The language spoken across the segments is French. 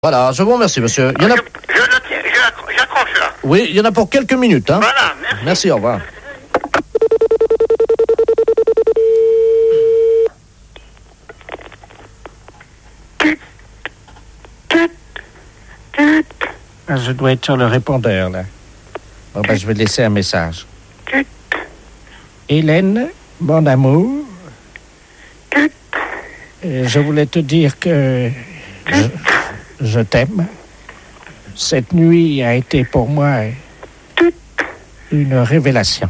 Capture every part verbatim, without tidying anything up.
Voilà, je vous remercie, monsieur. Il y en a... Je, je le tiens, je- j'accroche là. Oui, il y en a pour quelques minutes. Hein. Voilà, merci. Merci, au revoir. Ah, je dois être sur le répondeur, là. Bon, ben, je vais laisser un message. Hélène, mon amour, euh, je voulais te dire que je, je t'aime. Cette nuit a été pour moi une révélation.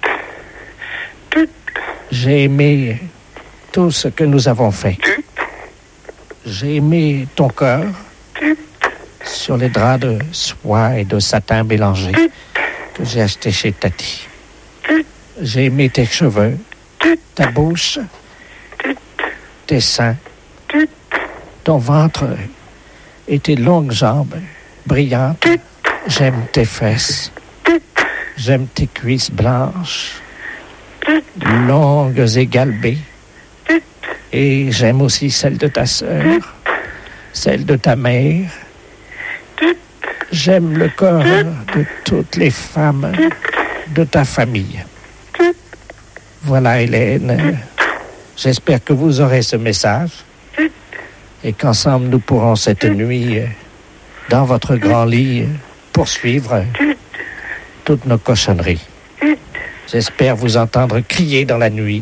J'ai aimé tout ce que nous avons fait. J'ai aimé ton corps sur les draps de soie et de satin mélangés que j'ai achetés chez Tati. J'ai aimé tes cheveux, ta bouche, tes seins, ton ventre et tes longues jambes brillantes. J'aime tes fesses. J'aime tes cuisses blanches, longues et galbées. Et j'aime aussi celle de ta sœur, celle de ta mère. J'aime le corps de toutes les femmes de ta famille. Voilà, Hélène. J'espère que vous aurez ce message et qu'ensemble nous pourrons cette nuit, dans votre grand lit, poursuivre toutes nos cochonneries. J'espère vous entendre crier dans la nuit,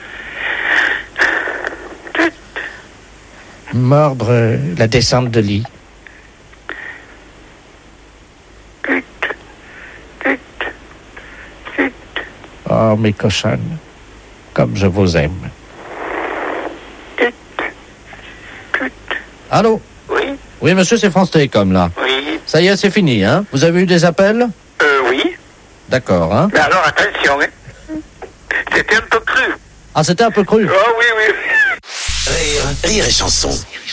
mordre la descente de lit. Oh, mes cochonnes, comme je vous aime. Allô? Oui, Oui, monsieur, c'est France Télécom, là. oui, Ça y est, c'est fini, hein? Vous avez eu des appels? euh, oui. D'accord, hein? Mais alors, attention, hein. C'était un peu cru. Ah, c'était un peu cru. Oh oui, oui. Rire, rire et chanson.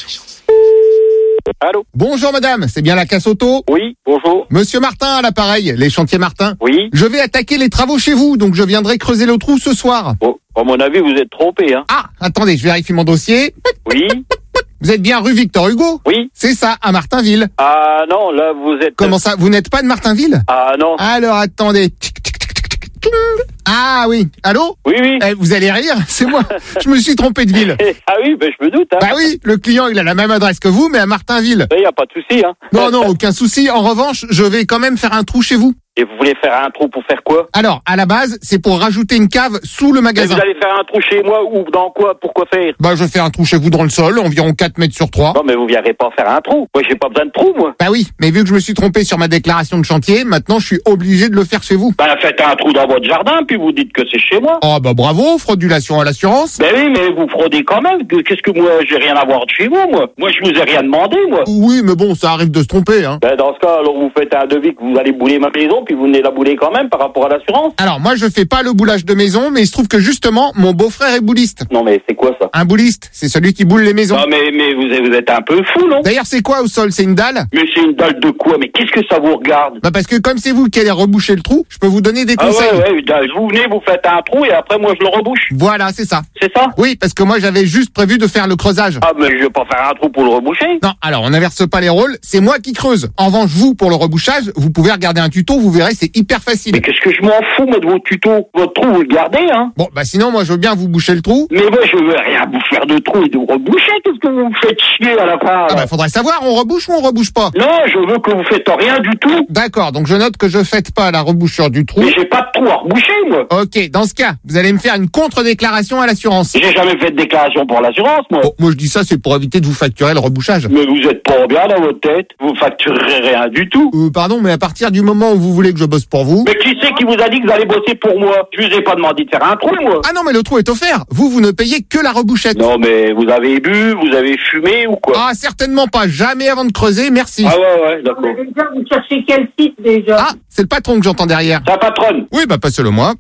Allô? Bonjour madame, c'est bien la casse auto? Oui, bonjour. Monsieur Martin à l'appareil, les chantiers Martin. Oui. Je vais attaquer les travaux chez vous, donc je viendrai creuser le trou ce soir. Bon, à mon avis, vous êtes trompé, hein. Ah, attendez, je vérifie mon dossier. Oui, Vous êtes bien rue Victor Hugo? oui. C'est ça, à Martinville. Ah non, là, vous êtes... Comment ça, vous n'êtes pas de Martinville? Ah non. Alors attendez. Tic, tic, tic, tic, tic, ting. Ah oui, allô? Oui, oui. Eh, vous allez rire, c'est moi. Je me suis trompé de ville. Ah oui, ben je me doute, hein. Bah oui, le client il a la même adresse que vous, mais à Martinville. Il n'y a pas de souci, hein. Non, non, aucun souci. En revanche, je vais quand même faire un trou chez vous. Et vous voulez faire un trou pour faire quoi? Alors, à la base, c'est pour rajouter une cave sous le Et magasin. vous allez faire un trou chez moi ou dans quoi? Pourquoi faire? Bah, je fais un trou chez vous dans le sol, environ quatre mètres sur trois. Non, mais vous viendrez pas faire un trou. Moi, j'ai pas besoin de trou, moi. Bah oui, mais vu que je me suis trompé sur ma déclaration de chantier, maintenant je suis obligé de le faire chez vous. Ben, faites un trou dans votre jardin, puis vous dites que c'est chez moi. Oh bah bravo, fraudulation à l'assurance. Ben oui, mais vous fraudez quand même. Qu'est-ce que moi, j'ai rien à voir de chez vous, moi? Moi, je vous ai rien demandé, moi. Oui, mais bon, ça arrive de se tromper, hein. Ben, dans ce cas, alors vous faites un devis que vous allez bouler ma maison, puis vous venez la bouler quand même par rapport à l'assurance. Alors moi je fais pas le boulage de maison, mais il se trouve que justement, mon beau-frère est bouliste. Non, mais c'est quoi ça? Un bouliste, c'est celui qui boule les maisons. Non, mais, mais vous, êtes, vous êtes un peu fou, non? D'ailleurs, c'est quoi au sol? C'est une dalle? Mais c'est une dalle de quoi? Mais qu'est-ce que ça vous regarde? Bah parce que comme c'est vous qui allez reboucher le trou, je peux vous donner des Ah conseils. ouais, ouais, dalle. Vous venez, vous faites un trou, et après, moi, je le rebouche. Voilà, c'est ça. C'est ça? Oui, parce que moi j'avais juste prévu de faire le creusage. Ah, mais je vais pas faire un trou pour le reboucher. Non, alors on n'inverse pas les rôles, c'est moi qui creuse. En revanche, vous, pour le rebouchage, vous pouvez regarder un tuto, vous verrez, c'est hyper facile. Mais qu'est-ce que je m'en fous, moi, de vos tutos? Votre trou, vous le gardez, hein? Bon, bah sinon, moi je veux bien vous boucher le trou. Mais moi, je veux rien vous faire de trou et de reboucher. Qu'est-ce que vous me faites chier à la fin? Ah bah faudrait savoir, on rebouche ou on rebouche pas? Non, je veux que vous faites rien du tout. D'accord, donc je note que je fête pas la rebouchure du trou. Mais j'ai pas de trou à reboucher, moi. Ok, dans ce cas, vous allez me faire une contre-déclaration à l'assurance. J'ai jamais fait de déclaration pour l'assurance, moi. Bon, moi je dis ça, c'est pour éviter de vous facturer le rebouchage. Mais vous êtes pas bien dans votre tête. Vous facturerez rien du tout. Euh, pardon, mais à partir du moment où vous voulez que je bosse pour vous... Mais qui c'est qui vous a dit que vous allez bosser pour moi? Je vous ai pas demandé de faire un trou, moi. Ah non, mais le trou est offert. Vous, vous ne payez que la rebouchette. Non, mais vous avez bu, vous avez fumé ou quoi? Ah, certainement pas. Jamais avant de creuser, merci. Ah ouais, ouais, d'accord. Mais déjà, vous cherchez quel site déjà? Ah, c'est le patron que j'entends derrière. Sa patronne. Oui, bah passez-le moi.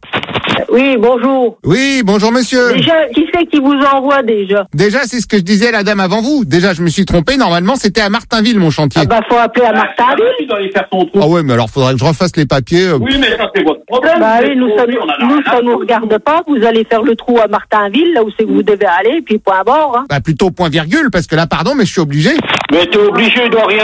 Oui, bonjour. Oui, bonjour monsieur. Déjà, qui c'est qui vous envoie déjà? Déjà, c'est ce que je disais à la dame avant vous. Déjà, je me suis trompé. Normalement, c'était à Martinville, mon chantier. Ah bah, faut appeler à Martinville. Il doit aller faire son trou. Ah ouais, mais alors faudrait que je refasse les papiers. euh. Oui, mais ça, c'est votre problème. Bah Vous oui, êtes nous, ça, paumé, on en a nous, rien à ça nous foutre. regarde pas. Vous allez faire le trou à Martinville, là où c'est que vous devez aller, puis point barre, hein. Bah plutôt point virgule, parce que là, pardon, mais je suis obligé. Mais t'es obligé de rien